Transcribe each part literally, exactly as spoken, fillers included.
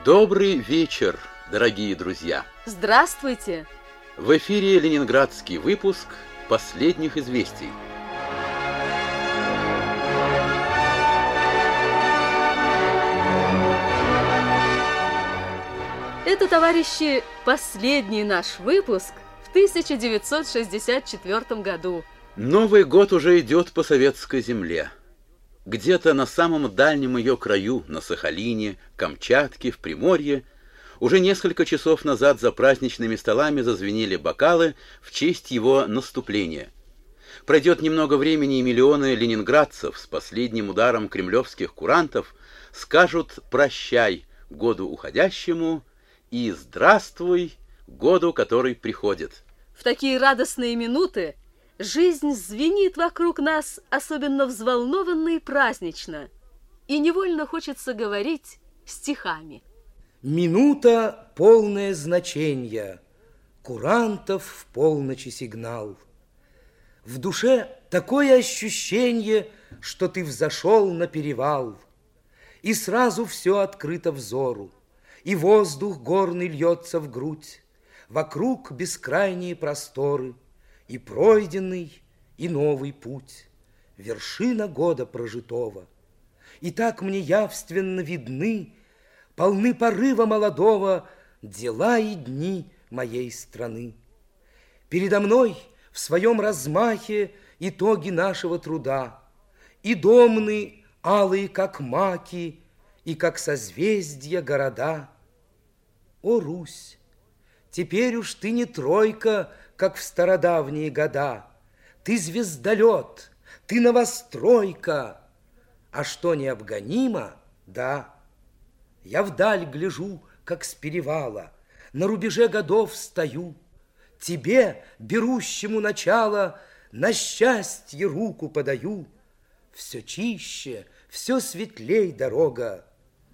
Добрый вечер, дорогие друзья! Здравствуйте! В эфире ленинградский выпуск последних известий. Это, товарищи, последний наш выпуск в тысяча девятьсот шестьдесят четвёртом году. Новый год уже идет по советской земле. Где-то на самом дальнем ее краю, на Сахалине, Камчатке, в Приморье, уже несколько часов назад за праздничными столами зазвенели бокалы в честь его наступления. Пройдет немного времени, и миллионы ленинградцев с последним ударом кремлевских курантов скажут «прощай» году уходящему и «здравствуй» году, который приходит. В такие радостные минуты жизнь звенит вокруг нас особенно взволнованно и празднично, и невольно хочется говорить стихами. Минута полное значение, курантов в полночи сигнал. В душе такое ощущение, что ты взошел на перевал, и сразу все открыто взору, и воздух горный льется в грудь, вокруг бескрайние просторы, и пройденный, и новый путь, вершина года прожитого. И так мне явственно видны, полны порыва молодого, дела и дни моей страны. Передо мной в своем размахе итоги нашего труда, и домны, алые, как маки, и как созвездия города. О, Русь! Теперь уж ты не тройка, как в стародавние года. Ты звездолет, ты новостройка. А что необгонимо, да. Я вдаль гляжу, как с перевала, на рубеже годов стою. Тебе, берущему начало, на счастье руку подаю. Все чище, все светлей дорога.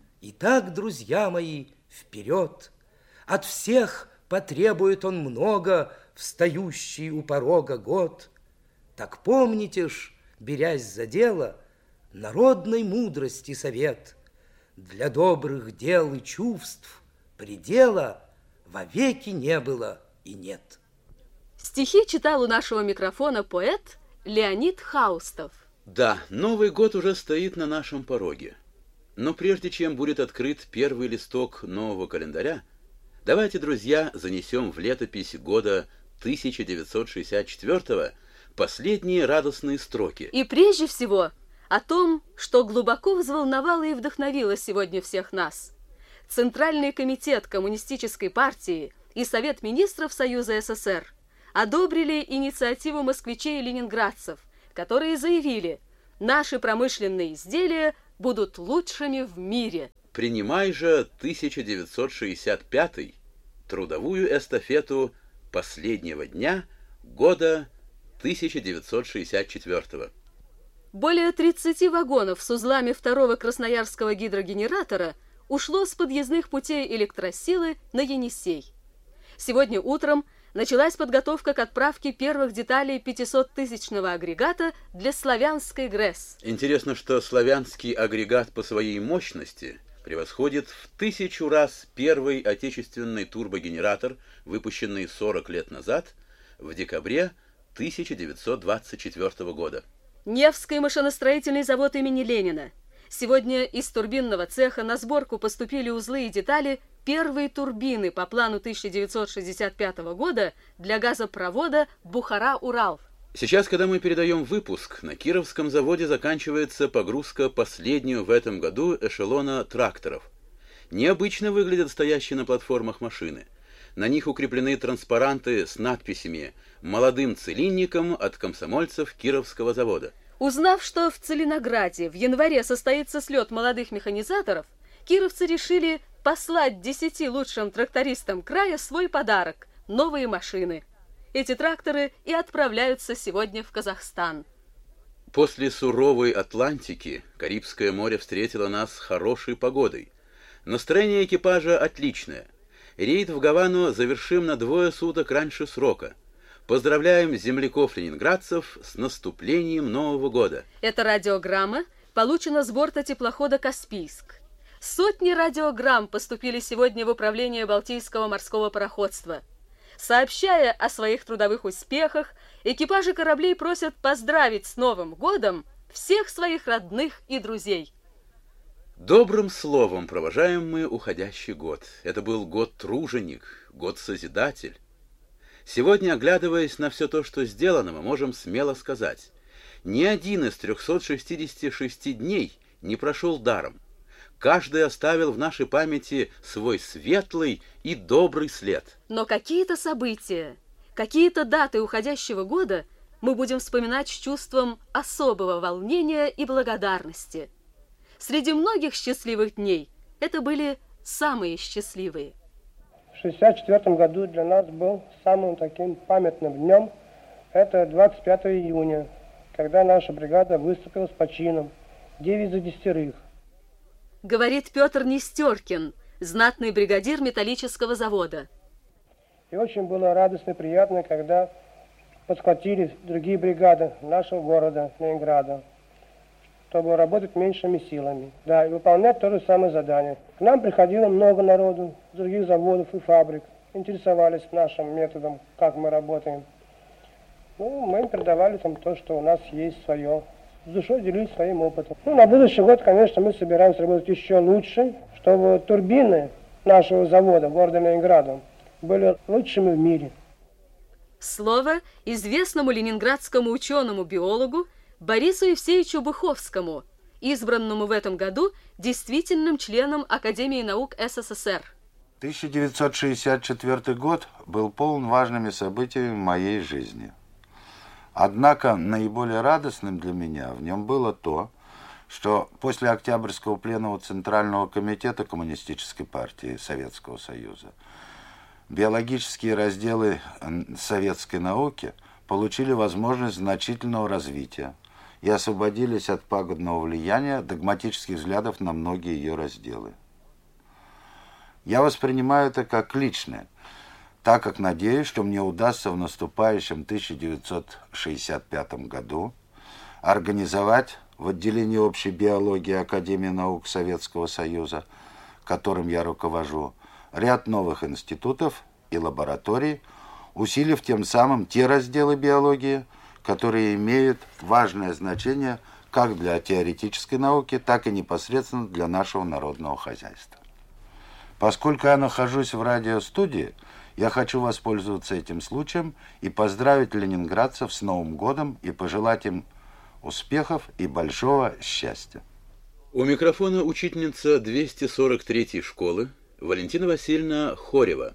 Итак, друзья мои, вперед! От всех потребует он много, встающий у порога год. Так помните ж, берясь за дело, народной мудрости совет. Для добрых дел и чувств предела вовеки не было и нет. Стихи читал у нашего микрофона поэт Леонид Хаустов. Да, Новый год уже стоит на нашем пороге. Но прежде чем будет открыт первый листок нового календаря, давайте, друзья, занесем в летопись года тысяча девятьсот шестьдесят четвёртого последние радостные строки. И прежде всего о том, что глубоко взволновало и вдохновило сегодня всех нас. Центральный комитет Коммунистической партии и Совет министров Союза СССР одобрили инициативу москвичей и ленинградцев, которые заявили: наши промышленные изделия будут лучшими в мире. Принимай же тысяча девятьсот шестьдесят пятый, трудовую эстафету последнего дня года тысяча девятьсот шестьдесят четвёртого. Более тридцати вагонов с узлами второго красноярского гидрогенератора ушло с подъездных путей электросилы на Енисей. Сегодня утром началась подготовка к отправке первых деталей пятисоттысячного агрегата для Славянской ГРЭС. Интересно, что славянский агрегат по своей мощности превосходит в тысячу раз первый отечественный турбогенератор, выпущенный сорок лет назад, в декабре тысяча девятьсот двадцать четвёртого года. Невский машиностроительный завод имени Ленина. Сегодня из турбинного цеха на сборку поступили узлы и детали первой турбины по плану тысяча девятьсот шестьдесят пятого года для газопровода Бухара-Урал. Сейчас, когда мы передаем выпуск, на Кировском заводе заканчивается погрузка последнего в этом году эшелона тракторов. Необычно выглядят стоящие на платформах машины. На них укреплены транспаранты с надписями «Молодым целинникам от комсомольцев Кировского завода». Узнав, что в Целинограде в январе состоится слет молодых механизаторов, кировцы решили послать десяти лучшим трактористам края свой подарок – новые машины. Эти тракторы и отправляются сегодня в Казахстан. После суровой Атлантики Карибское море встретило нас хорошей погодой. Настроение экипажа отличное. Рейд в Гавану завершим на двое суток раньше срока. Поздравляем земляков-ленинградцев с наступлением Нового года. Эта радиограмма получена с борта теплохода «Каспийск». Сотни радиограмм поступили сегодня в управление Балтийского морского пароходства. Сообщая о своих трудовых успехах, экипажи кораблей просят поздравить с Новым годом всех своих родных и друзей. Добрым словом провожаем мы уходящий год. Это был год-труженик, год-созидатель. Сегодня, оглядываясь на все то, что сделано, мы можем смело сказать, ни один из трёхсот шестидесяти шести дней не прошел даром. Каждый оставил в нашей памяти свой светлый и добрый след. Но какие-то события, какие-то даты уходящего года мы будем вспоминать с чувством особого волнения и благодарности. Среди многих счастливых дней это были самые счастливые. В шестьдесят четвёртом году для нас был самым таким памятным днем. Это двадцать пятого июня, когда наша бригада выступила с почином девять за десятерых. Говорит Петр Нестеркин, знатный бригадир металлического завода. И очень было радостно и приятно, когда подхватили другие бригады нашего города, Ленинграда, чтобы работать меньшими силами. Да, и выполнять то же самое задание. К нам приходило много народу, с других заводов и фабрик. Интересовались нашим методом, как мы работаем. Ну, мы им передавали там то, что у нас есть свое. С душой делились своим опытом. Ну, на будущий год, конечно, мы собираемся работать еще лучше, чтобы турбины нашего завода, города Ленинграда, были лучшими в мире. Слово известному ленинградскому ученому-биологу Борису Евсеевичу Быховскому, избранному в этом году действительным членом Академии наук СССР. тысяча девятьсот шестьдесят четвёртый год был полон важными событиями в моей жизни. Однако наиболее радостным для меня в нем было то, что после Октябрьского пленума Центрального комитета Коммунистической партии Советского Союза биологические разделы советской науки получили возможность значительного развития и освободились от пагубного влияния догматических взглядов на многие ее разделы. Я воспринимаю это как личное, так как надеюсь, что мне удастся в наступающем тысяча девятьсот шестьдесят пятом году организовать в отделении общей биологии Академии наук Советского Союза, которым я руковожу, ряд новых институтов и лабораторий, усилив тем самым те разделы биологии, которые имеют важное значение как для теоретической науки, так и непосредственно для нашего народного хозяйства. Поскольку я нахожусь в радиостудии, я хочу воспользоваться этим случаем и поздравить ленинградцев с Новым годом и пожелать им успехов и большого счастья. У микрофона учительница двести сорок третьей школы Валентина Васильевна Хорева.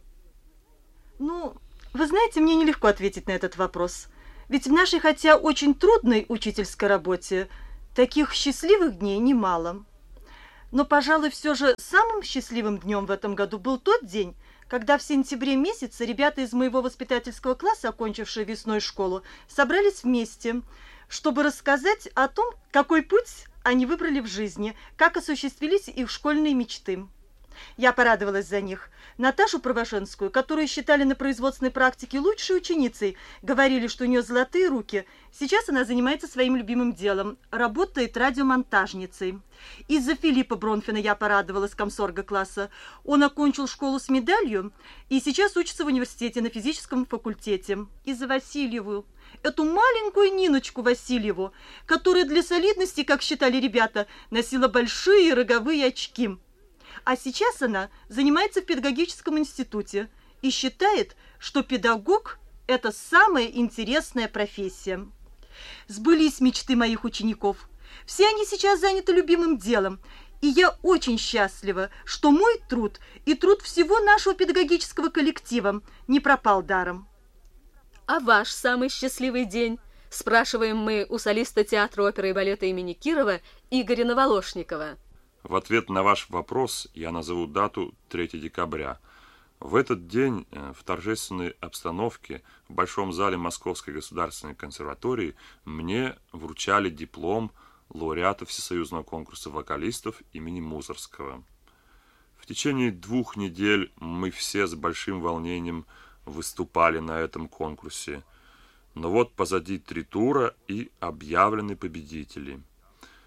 Ну, вы знаете, мне нелегко ответить на этот вопрос. Ведь в нашей, хотя очень трудной учительской работе, таких счастливых дней немало. Но, пожалуй, все же самым счастливым днем в этом году был тот день, когда в сентябре месяце ребята из моего воспитательского класса, окончившие весной школу, собрались вместе, чтобы рассказать о том, какой путь они выбрали в жизни, как осуществились их школьные мечты. Я порадовалась за них. Наташу Провошенскую, которую считали на производственной практике лучшей ученицей, говорили, что у нее золотые руки. Сейчас она занимается своим любимым делом, работает радиомонтажницей. Из-за Филиппа Бронфена я порадовалась, комсорга класса. Он окончил школу с медалью и сейчас учится в университете на физическом факультете. И за Васильеву, эту маленькую Ниночку Васильеву, которая для солидности, как считали ребята, носила большие роговые очки. А сейчас она занимается в педагогическом институте и считает, что педагог – это самая интересная профессия. Сбылись мечты моих учеников. Все они сейчас заняты любимым делом. И я очень счастлива, что мой труд и труд всего нашего педагогического коллектива не пропал даром. А ваш самый счастливый день? Спрашиваем мы у солиста театра оперы и балета имени Кирова Игоря Новолошникова. В ответ на ваш вопрос я назову дату третьего декабря. В этот день в торжественной обстановке в Большом зале Московской государственной консерватории мне вручали диплом лауреата Всесоюзного конкурса вокалистов имени Мусоргского. В течение двух недель мы все с большим волнением выступали на этом конкурсе. Но вот позади три тура и объявлены победители.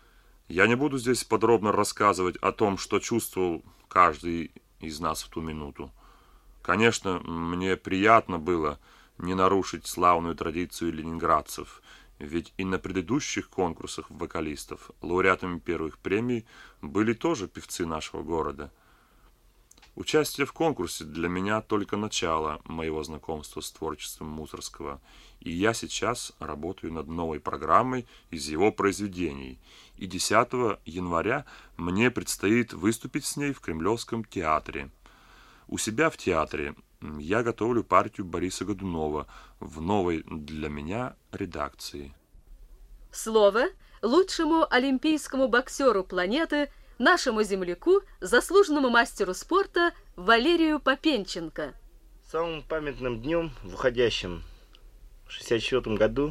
Я не буду здесь подробно рассказывать о том, что чувствовал каждый из нас в ту минуту. Конечно, мне приятно было не нарушить славную традицию ленинградцев, ведь и на предыдущих конкурсах вокалистов лауреатами первых премий были тоже певцы нашего города. Участие в конкурсе для меня только начало моего знакомства с творчеством Мусоргского, и я сейчас работаю над новой программой из его произведений, и десятого января мне предстоит выступить с ней в Кремлевском театре. У себя в театре я готовлю партию Бориса Годунова в новой для меня редакции. Слово лучшему олимпийскому боксеру планеты, нашему земляку, заслуженному мастеру спорта Валерию Попенченко. Самым памятным днем в уходящем шестьдесят четвёртом году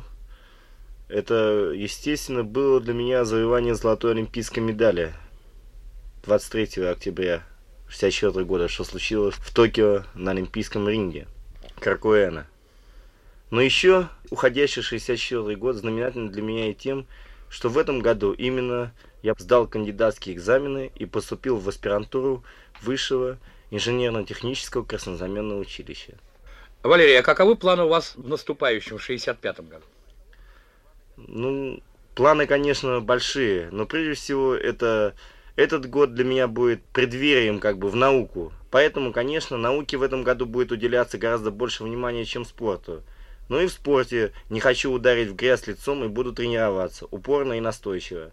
это, естественно, было для меня завоевание золотой олимпийской медали двадцать третьего октября шестьдесят четвёртого года, что случилось в Токио на олимпийском ринге Кракуэна. Но еще уходящий шестьдесят четвёртый год знаменателен для меня и тем, что в этом году именно я сдал кандидатские экзамены и поступил в аспирантуру Высшего инженерно-технического краснознаменного училища. Валерий, а каковы планы у вас в наступающем шестьдесят пятом году? Ну, планы, конечно, большие, но прежде всего это этот год для меня будет преддверием как бы в науку. Поэтому, конечно, науке в этом году будет уделяться гораздо больше внимания, чем спорту. Но и в спорте не хочу ударить в грязь лицом и буду тренироваться упорно и настойчиво.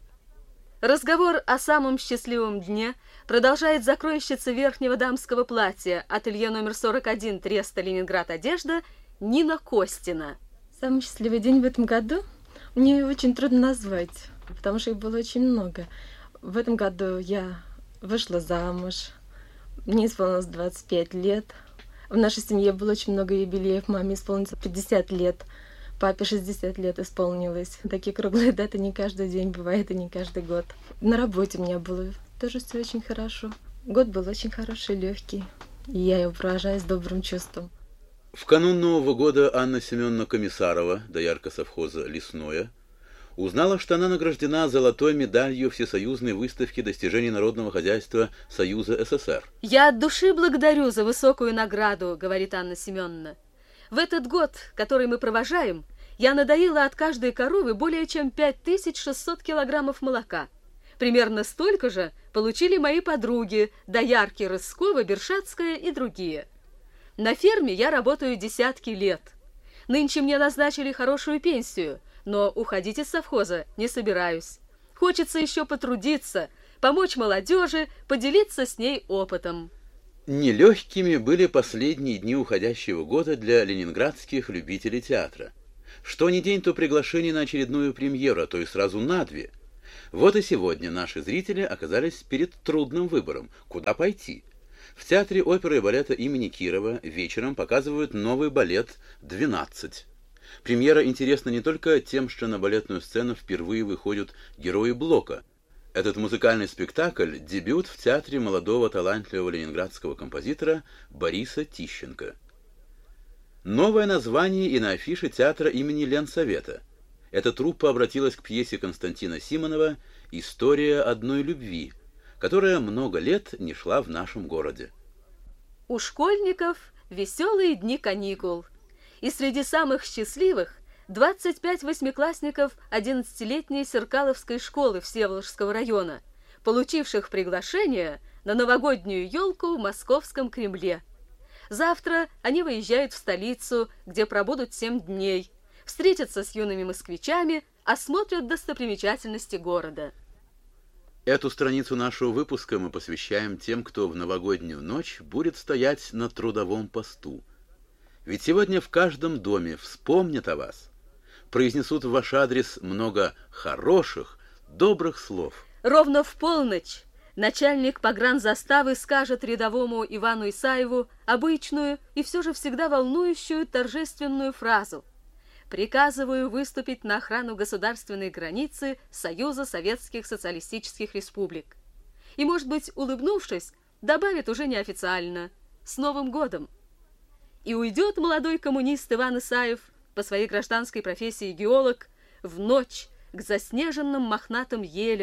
Разговор о самом счастливом дне продолжает закройщица верхнего дамского платья ателье номер сорок один Треста Ленинград Одежда Нина Костина. Самый счастливый день в этом году мне очень трудно назвать, потому что их было очень много. В этом году я вышла замуж, мне исполнилось двадцать пять лет. В нашей семье было очень много юбилеев. Маме исполнилось пятьдесят лет, папе шестьдесят лет исполнилось. Такие круглые даты не каждый день бывает и не каждый год. На работе у меня было тоже все очень хорошо. Год был очень хороший, легкий, и я его провожаю с добрым чувством. В канун Нового года Анна Семеновна Комиссарова, доярка совхоза «Лесное», узнала, что она награждена золотой медалью Всесоюзной выставки достижений народного хозяйства Союза СССР. «Я от души благодарю за высокую награду», — говорит Анна Семеновна. «В этот год, который мы провожаем, я надоила от каждой коровы более чем пять тысяч шестьсот килограммов молока. Примерно столько же получили мои подруги, доярки Рыскова, Бершатская и другие. На ферме я работаю десятки лет. Нынче мне назначили хорошую пенсию, но уходить из совхоза не собираюсь. Хочется еще потрудиться, помочь молодежи, поделиться с ней опытом». Нелегкими были последние дни уходящего года для ленинградских любителей театра. Что ни день, то приглашение на очередную премьеру, а то и сразу на две. Вот и сегодня наши зрители оказались перед трудным выбором, куда пойти. В театре оперы и балета имени Кирова вечером показывают новый балет «двенадцать». Премьера интересна не только тем, что на балетную сцену впервые выходят герои Блока. Этот музыкальный спектакль – дебют в театре молодого талантливого ленинградского композитора Бориса Тищенко. Новое название и на афише театра имени Ленсовета. Эта труппа обратилась к пьесе Константина Симонова «История одной любви», которая много лет не шла в нашем городе. У школьников веселые дни каникул. И среди самых счастливых двадцать пять восьмиклассников одиннадцатилетней Серкаловской школы Всеволожского района, получивших приглашение на новогоднюю елку в Московском Кремле. Завтра они выезжают в столицу, где пробудут семь дней, встретятся с юными москвичами, осмотрят достопримечательности города. Эту страницу нашего выпуска мы посвящаем тем, кто в новогоднюю ночь будет стоять на трудовом посту. Ведь сегодня в каждом доме вспомнят о вас, произнесут в ваш адрес много хороших, добрых слов. Ровно в полночь начальник погранзаставы скажет рядовому Ивану Исаеву обычную и все же всегда волнующую торжественную фразу: «Приказываю выступить на охрану государственной границы Союза Советских Социалистических Республик». И, может быть, улыбнувшись, добавит уже неофициально: «С Новым годом!» И уйдет молодой коммунист Иван Исаев, по своей гражданской профессии геолог, в ночь к заснеженным мохнатым елям,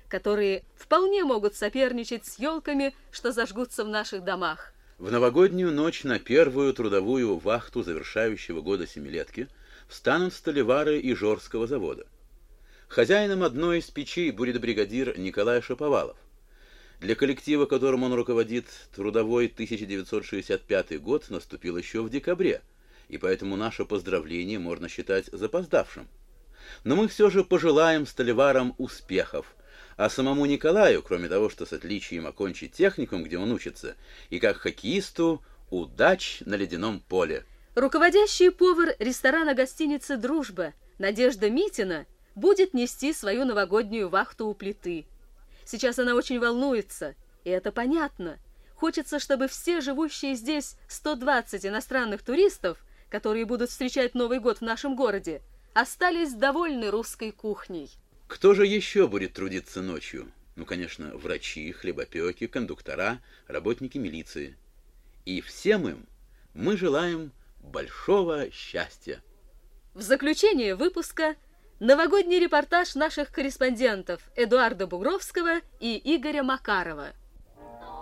которые вполне могут соперничать с елками, что зажгутся в наших домах. В новогоднюю ночь на первую трудовую вахту завершающего года семилетки встанут столевары Ижорского завода. Хозяином одной из печей будет бригадир Николай Шаповалов. Для коллектива, которым он руководит, трудовой тысяча девятьсот шестьдесят пятый год наступил еще в декабре, и поэтому наше поздравление можно считать запоздавшим. Но мы все же пожелаем столеварам успехов, а самому Николаю, кроме того, что с отличием окончить техникум, где он учится, и как хоккеисту, удач на ледяном поле. Руководящий повар ресторана гостиницы «Дружба» Надежда Митина будет нести свою новогоднюю вахту у плиты. Сейчас она очень волнуется, и это понятно. Хочется, чтобы все живущие здесь сто двадцать иностранных туристов, которые будут встречать Новый год в нашем городе, остались довольны русской кухней. Кто же еще будет трудиться ночью? Ну, конечно, врачи, хлебопеки, кондуктора, работники милиции. И всем им мы желаем большого счастья. В заключение выпуска новогодний репортаж наших корреспондентов Эдуарда Бугровского и Игоря Макарова.